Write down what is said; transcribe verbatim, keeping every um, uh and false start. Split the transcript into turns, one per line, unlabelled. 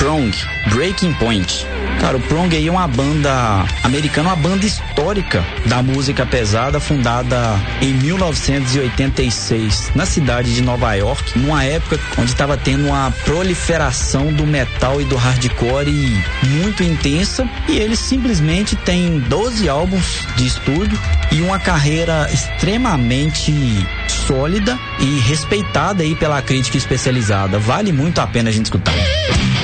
Prong, Breaking Point. Cara, o Prong aí é uma banda americana, uma banda histórica da música pesada, fundada em mil novecentos e oitenta e seis, na cidade de Nova York, numa época onde estava tendo uma proliferação do metal e do hardcore muito intensa, e eles simplesmente têm doze álbuns de estúdio e uma carreira extremamente sólida e respeitada aí pela crítica especializada. Vale muito a pena a gente escutar.